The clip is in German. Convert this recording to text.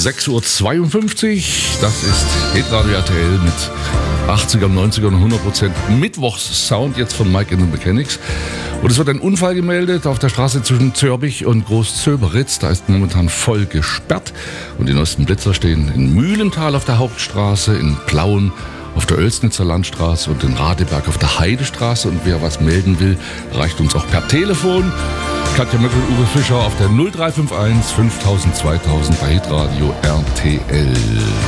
6:52 Uhr, das ist Hitradio RTL mit 80er, 90er und 100% Mittwochs-Sound jetzt von Mike and the Mechanics. Und es wird ein Unfall gemeldet auf der Straße zwischen Zörbich und Großzöberitz. Da ist momentan voll gesperrt. Und die neuesten Blitzer stehen in Mühlental auf der Hauptstraße, in Plauen auf der Oelsnitzer Landstraße und in Radeberg auf der Heidestraße. Und wer was melden will, erreicht uns auch per Telefon. Katja Möckel und Uwe Fischer auf der 0351 5000 2000 bei Hitradio RTL.